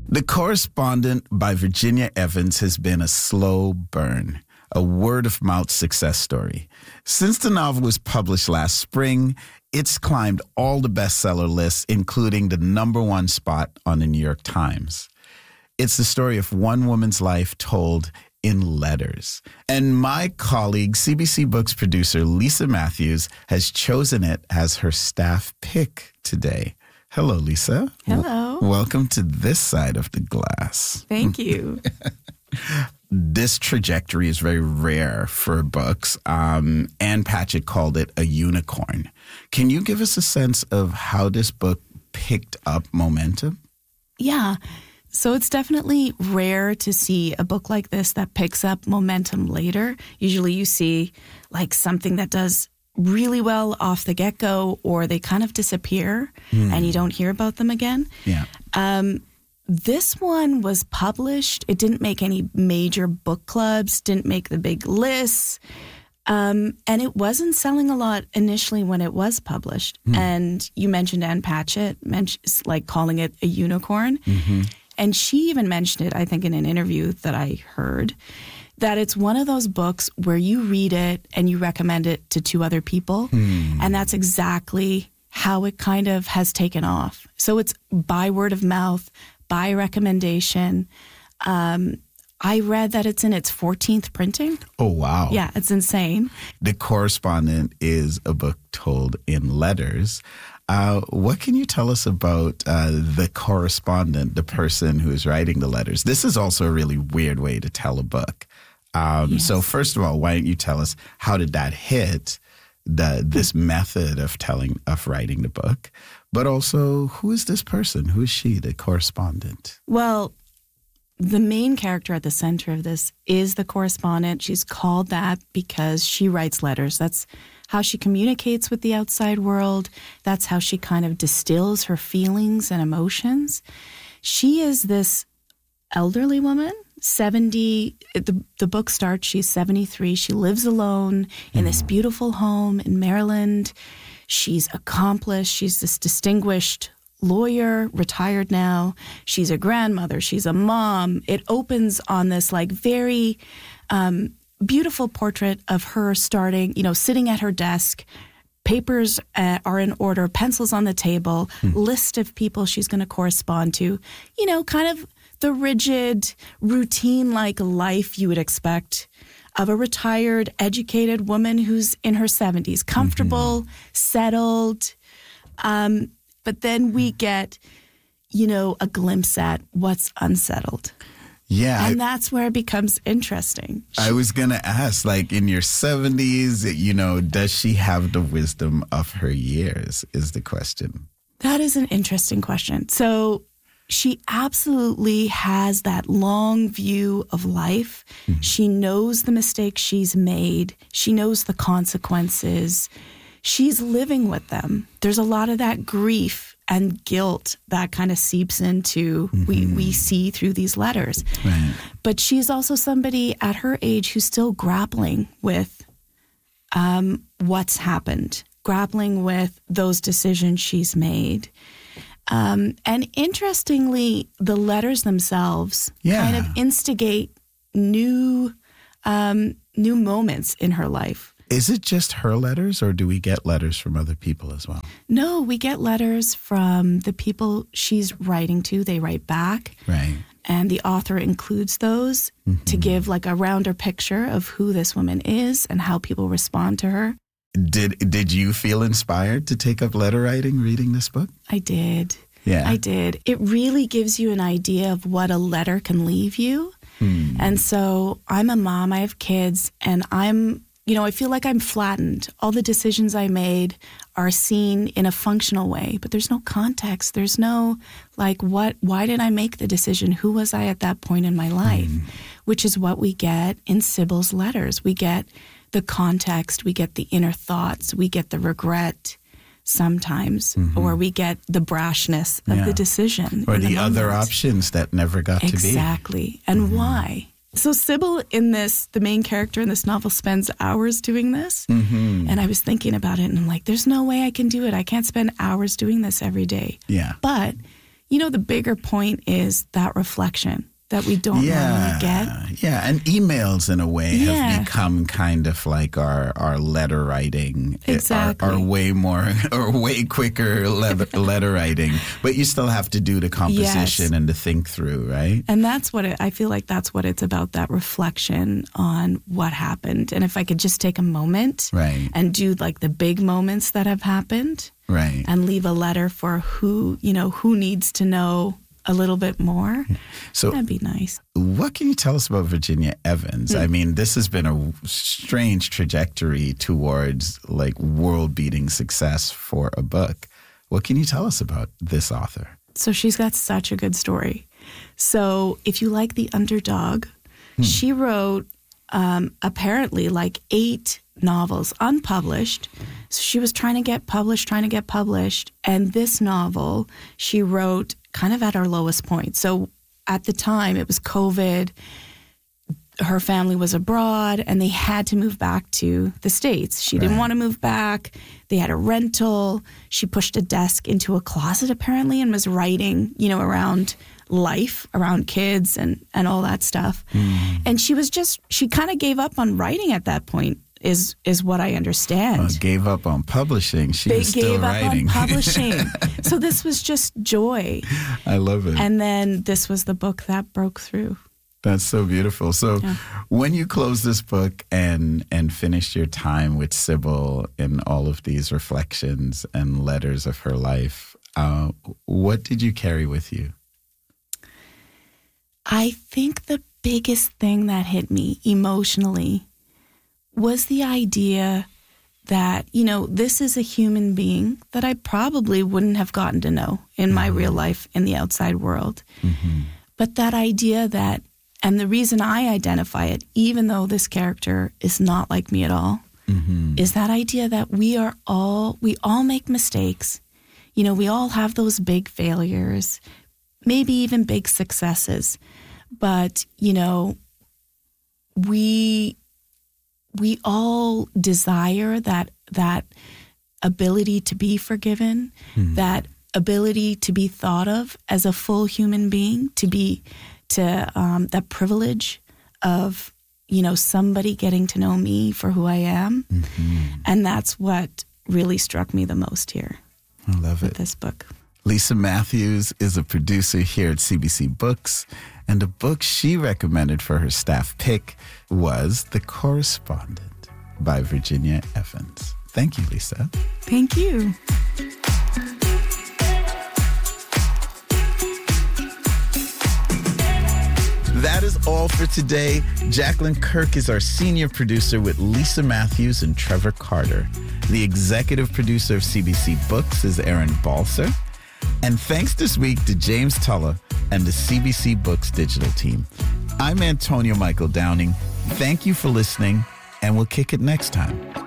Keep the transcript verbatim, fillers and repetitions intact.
The Correspondent by Virginia Evans has been a slow burn, a word-of-mouth success story. Since the novel was published last spring, it's climbed all the bestseller lists, including the number one spot on the New York Times. It's the story of one woman's life told in letters. And my colleague, C B C Books producer Lisa Matthews, has chosen it as her staff pick today. Hello, Lisa. Hello. W- welcome to this side of the glass. Thank you. This trajectory is very rare for books. Um, Ann Patchett called it a unicorn. Can you give us a sense of how this book picked up momentum? Yeah. So it's definitely rare to see a book like this that picks up momentum later. Usually you see like something that does really well off the get-go, or they kind of disappear mm. and you don't hear about them again. Yeah. Um, this one was published. It didn't make any major book clubs, didn't make the big lists. Um, and it wasn't selling a lot initially when it was published. Mm. And you mentioned Ann Patchett, mentioned, like calling it a unicorn. Mm-hmm. And she even mentioned it, I think, in an interview that I heard, that it's one of those books where you read it and you recommend it to two other people. Mm. And that's exactly how it kind of has taken off. So it's by word of mouth, by recommendation. Um, I read that it's in its fourteenth printing. Oh, wow. Yeah, it's insane. The Correspondent is a book told in letters. Uh, what can you tell us about uh, the correspondent, the person who is writing the letters? This is also a really weird way to tell a book. Um, yes. So first of all, why don't you tell us how did that hit the this method of telling of writing the book? But also, who is this person? Who is she, the correspondent? Well, the main character at the center of this is the correspondent. She's called that because she writes letters. That's how she communicates with the outside world. That's how she kind of distills her feelings and emotions. She is this elderly woman, seventy. The, the book starts, she's seventy-three. She lives alone in this beautiful home in Maryland. She's accomplished. She's this distinguished lawyer, retired now. She's a grandmother. She's a mom. It opens on this like very um, beautiful portrait of her starting, you know, sitting at her desk. Papers uh, are in order, pencils on the table, hmm. list of people she's going to correspond to, you know, kind of the rigid, routine-like life you would expect of a retired, educated woman who's in her seventies, comfortable, mm-hmm. settled. Um, but then we get, you know, a glimpse at what's unsettled. Yeah. And I, that's where it becomes interesting. I was going to ask, like, in your seventies, you know, does she have the wisdom of her years is the question. That is an interesting question. So she absolutely has that long view of life. Mm-hmm. She knows the mistakes she's made. She knows the consequences. She's living with them. There's a lot of that grief and guilt that kind of seeps into, mm-hmm. we, we see through these letters. Right. But she's also somebody at her age who's still grappling with um, what's happened, grappling with those decisions she's made. Um, and interestingly, the letters themselves yeah. kind of instigate new um, new moments in her life. Is it just her letters, or do we get letters from other people as well? No, we get letters from the people she's writing to. They write back. Right. And the author includes those mm-hmm. to give like a rounder picture of who this woman is and how people respond to her. Did did you feel inspired to take up letter writing reading this book? I did. Yeah. I did. It really gives you an idea of what a letter can leave you. Hmm. And so I'm a mom, I have kids, and I'm, you know, I feel like I'm flattened. All the decisions I made are seen in a functional way, but there's no context. There's no, like, what, why did I make the decision? Who was I at that point in my life? Hmm. Which is what we get in Sybil's letters. We get the context, we get the inner thoughts, we get the regret sometimes, mm-hmm. or we get the brashness of yeah. the decision. Or the, the other options that never got exactly. to be. Exactly. And mm-hmm. why? So Sybil in this, the main character in this novel, spends hours doing this. Mm-hmm. And I was thinking about it and I'm like, there's no way I can do it. I can't spend hours doing this every day. Yeah. But you know, the bigger point is that reflection that we don't yeah, normally get. Yeah, and emails in a way Yeah. have become kind of like our, our letter writing. Exactly. Our, our way more, or way quicker letter, letter writing. But you still have to do the composition Yes. and to think through, right? And that's what it, I feel like that's what it's about, that reflection on what happened. And if I could just take a moment Right. and do like the big moments that have happened Right. and leave a letter for who, you know, who needs to know a little bit more, So that'd be nice. what can you tell us about Virginia Evans? Hmm. I mean, this has been a strange trajectory towards like world-beating success for a book. What can you tell us about this author? So she's got such a good story. So if you like The Underdog, Hmm. she wrote um, apparently like eight novels unpublished. So she was trying to get published, trying to get published. And this novel she wrote kind of at her lowest point. So at the time it was COVID. Her family was abroad and they had to move back to the States. She didn't Right. want to move back. They had a rental. She pushed a desk into a closet apparently and was writing, you know, around life, around kids and, and all that stuff. Mm. And she was just, she kind of gave up on writing at that point is is what I understand. Uh, gave up on publishing. She They was still gave up writing. on publishing. So this was just joy. I love it. And then this was the book that broke through. That's so beautiful. So Yeah. when you closed this book and and finished your time with Sybil in all of these reflections and letters of her life, uh, what did you carry with you? I think the biggest thing that hit me emotionally was the idea that, you know, this is a human being that I probably wouldn't have gotten to know in my real life in the outside world. Mm-hmm. But that idea that, and the reason I identify it, even though this character is not like me at all, Mm-hmm. is that idea that we are all, we all make mistakes. You know, we all have those big failures, maybe even big successes. But, you know, we we all desire that that ability to be forgiven, Mm-hmm. that ability to be thought of as a full human being, to be to um, that privilege of, you know, somebody getting to know me for who I am. Mm-hmm. And that's what really struck me the most here I love with it. this book. Lisa Matthews is a producer here at C B C Books, and the book she recommended for her staff pick was The Correspondent by Virginia Evans. Thank you, Lisa. Thank you. That is all for today. Jacqueline Kirk is our senior producer with Lisa Matthews and Trevor Carter. The executive producer of C B C Books is Aaron Balser. And thanks this week to James Tulla and the C B C Books digital team. I'm Antonio Michael Downing. Thank you for listening, and we'll kick it next time.